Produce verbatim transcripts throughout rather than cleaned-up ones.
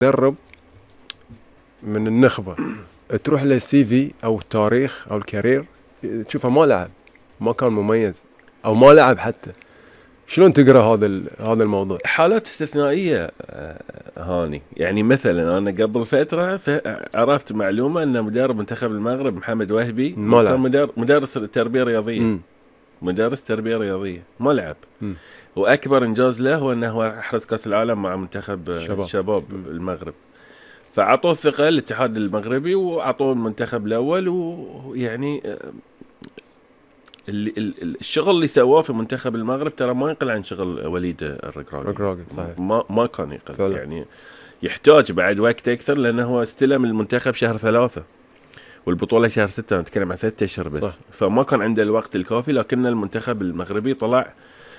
مدرب من النخبة تروح للسي في او التاريخ او الكارير تشوفه ما لعب، ما كان مميز او ما لعب حتى، شلون تقرا هذا هذا الموضوع؟ حالات استثنائيه هاني. يعني مثلا انا قبل فتره عرفت معلومه ان مدرب منتخب المغرب محمد وهبي كان مدرس تربيه رياضيه. م. مدرس تربيه رياضيه ما لعب. م. واكبر انجاز له هو انه احرز كاس العالم مع منتخب الشباب, الشباب المغرب. فعطوه الثقه الاتحاد المغربي وعطوه المنتخب الاول. ويعني الشغل اللي سواه في منتخب المغرب ترى ما يقل عن شغل وليد الركراكي. صحيح. ما ما كان يقل فعلا. يعني يحتاج بعد وقت اكثر لانه هو استلم المنتخب شهر ثلاثة والبطوله شهر ستة، نتكلم عن ثلاثة اشهر بس. صح. فما كان عنده الوقت الكافي. لكن المنتخب المغربي طلع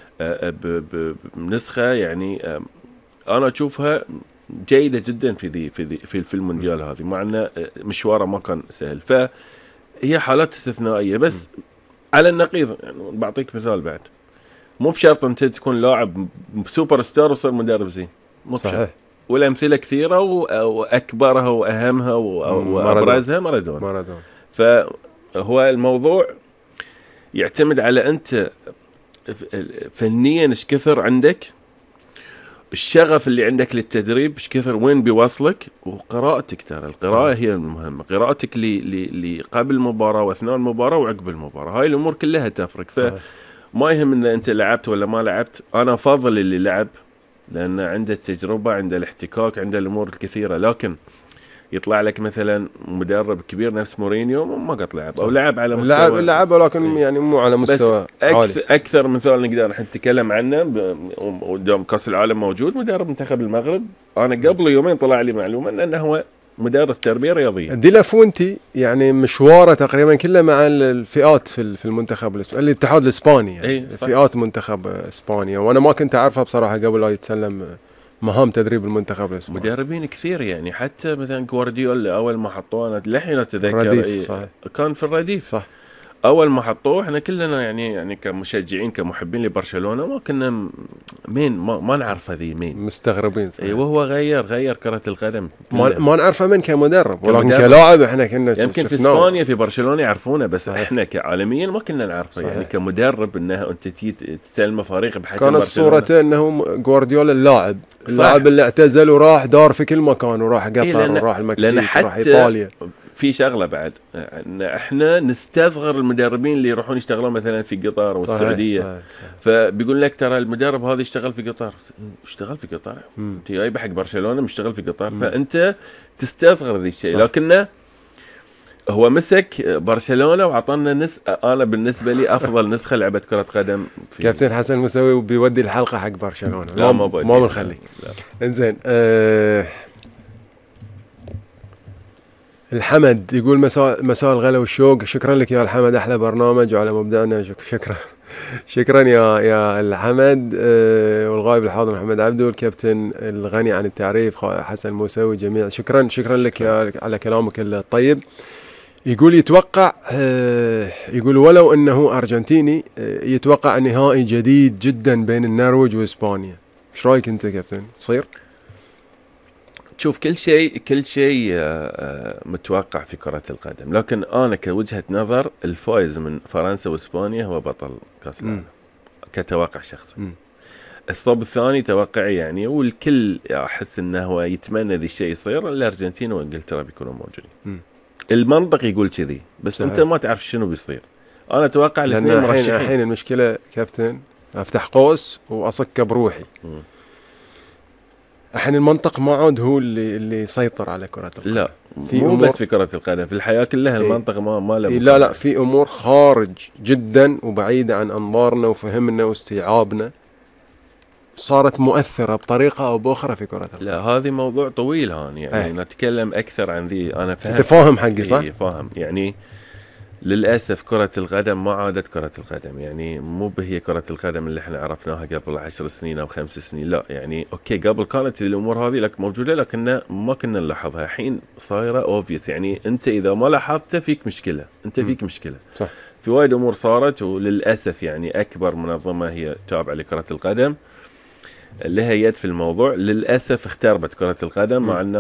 بنسخه يعني انا اشوفها جيده جدا في ذي في ذي في, في المونديال هذه، مع انه مشواره ما كان سهل. فهي حالات استثنائيه. بس م. على النقيض يعني بعطيك مثال بعد، مو بشرط انت تكون لاعب سوبر ستار وصير مدرب زين، مو بشرط. والامثله كثيره واكبرها واهمها وابرزها مارادونا. فهو الموضوع يعتمد على انت فنيا ايش كثر عندك، الشغف اللي عندك للتدريب ايش كثر، وين بيوصلك، وقراءتك. ترى القراءه هي المهمه، قراءتك اللي قبل المباراه واثناء المباراه وعقب المباراه، هاي الامور كلها تفرق. فما يهم ان انت لعبت ولا ما لعبت، انا افضل اللي لعب لان عنده التجربه، عنده الاحتكاك، عنده الامور الكثيره. لكن يطلع لك مثلا مدرب كبير نفس مورينيو ما قد لعب او لعب على مستوى لعب لعب ولكن يعني مو على مستوى عالي. اكثر مثال نقدر نحن نتكلم عنه قدام كاس العالم موجود مدرب منتخب المغرب. انا قبل يومين طلع لي معلومه انه هو مدرس تربيه رياضيه. دي لافونتي يعني مشواره تقريبا كله مع الفئات في في المنتخب الاتحاد الاسباني، يعني ايه فئات منتخب اسبانيا، وانا ما كنت اعرفها بصراحه قبل لا يتسلم مهام تدريب المنتخب الاسباني. مدربين كثير يعني، حتى مثلا جوارديولا اول ما حطوه انا للحين اتذكر إيه كان في الرديف. صح. اول ما حطوه احنا كلنا يعني يعني كمشجعين كمحبين لبرشلونه ما كنا مين ما, ما نعرف هذه مين، مستغربين. صحيح. اي وهو غير غير كره القدم، ما, ما نعرفه من كمدرب، ولكن كلاعب احنا كنا يمكن في اسبانيا في برشلونه يعرفونه، بس صحيح. احنا كعالميا ما كنا نعرفه. صحيح. يعني كمدرب انه انت تستلم فريق بحجم كانت برشلونه، كانت صورته انه جوارديولا اللاعب اللاعب اللي اعتزل وراح دار في كل مكان، وراح قطر إيه وراح المكسيك وراح ايطاليا. في شغله بعد ان احنا نستصغر المدربين اللي يروحون يشتغلون مثلا في قطر والسعوديه. صحيح. صحيح. فبيقول لك ترى المدرب هذا يشتغل في قطر، اشتغل في قطر انت جايب حق برشلونه مشتغل في قطر. مم. فانت تستصغر ذي الشيء. لكنه هو مسك برشلونه وعطانا نس انا بالنسبه لي افضل نسخه لعبه كره قدم. كابتن حسن الموسوي وبيودي الحلقه حق برشلونه. لا ما ما بنخلي. انزين أه الحمد يقول مساء مساء الغلا والشوق، شكرا لك يا الحمد، احلى برنامج وعلى مبدأنا. شكرا شكرا يا يا الحمد. أه والغايب الحاضر محمد عبدو، الكابتن الغني عن التعريف حسن الموسوي، جميع شكرا شكرا لك يا على كلامك الطيب. يقول يتوقع أه يقول ولو انه ارجنتيني أه يتوقع نهائي جديد جدا بين النرويج واسبانيا. ايش رايك انت كابتن؟ تصير شوف كل شيء كل شيء متوقع في كرة القدم، لكن أنا كوجهة نظر الفائز من فرنسا وإسبانيا هو بطل كأس العالم كتوقع شخصي. م. الصوب الثاني توقعي يعني، والكل أحس أنه هو يتمنى ذي الشيء يصير، الأرجنتين وإنجلترا بيكونوا موجودين. المنطق يقول كذي، بس صحيح. أنت ما تعرف شنو بيصير. أنا أتوقع الاثنين مرشحين. الحين المشكلة كابتن أفتح قوس وأصك بروحي. م. الحين المنطق ما عاد هو اللي اللي يسيطر على كرة القدم. لا في مو بس في كرة القدم، في الحياة كلها إيه؟ المنطق ما ما له. إيه لا لا في أمور خارج جدا وبعيدة عن أنظارنا وفهمنا واستيعابنا صارت مؤثرة بطريقة أو بأخرى في كرة القدم. لا هذه موضوع طويل هان يعني إيه؟ نتكلم أكثر عن ذي. أنا فاهم. أنت فاهم حقي صح؟ إيه فاهم يعني. للأسف كرة القدم ما عادت كرة القدم، يعني مو بهي كرة القدم اللي احنا عرفناها قبل عشر سنين أو خمس سنين. لا يعني أوكي قبل كانت الأمور هذه لك موجودة لكن ما كنا نلاحظها. الحين صايرة أوفيس، يعني أنت إذا ما لاحظتها فيك مشكلة، أنت فيك مشكلة. صح. في وايد أمور صارت، وللأسف يعني أكبر منظمة هي تابعة لكرة القدم لها يد في الموضوع، للاسف اختربت كره القدم، مع انه